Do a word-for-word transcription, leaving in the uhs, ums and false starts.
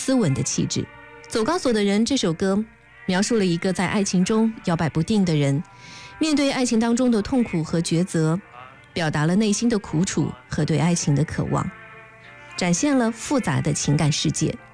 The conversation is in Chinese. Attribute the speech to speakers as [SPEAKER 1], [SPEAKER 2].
[SPEAKER 1] 斯文的气质。走钢索的人这首歌描述了一个在爱情中摇摆不定的人，面对爱情当中的痛苦和抉择，表达了内心的苦楚和对爱情的渴望，展现了复杂的情感世界。